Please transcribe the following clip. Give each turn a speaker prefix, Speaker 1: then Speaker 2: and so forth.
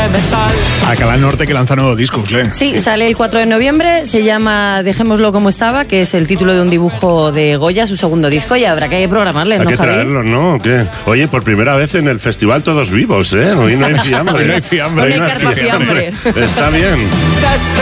Speaker 1: metal.
Speaker 2: Alcalá Norte, que lanza nuevo disco, Glenn.
Speaker 3: Sí, sale el 4 de noviembre, se llama Dejémoslo como estaba, que es el título de un dibujo de Goya, su segundo disco, y habrá que programarle, ¿no,
Speaker 4: Hay que
Speaker 3: Javi?
Speaker 4: traerlo, ¿no? ¿Qué? Oye, por primera vez en el festival todos vivos, ¿eh? Hoy no hay fiambre.
Speaker 2: Hoy no hay fiambre.
Speaker 3: Hoy no hay carpa fiambre.
Speaker 4: Está bien.
Speaker 1: Desde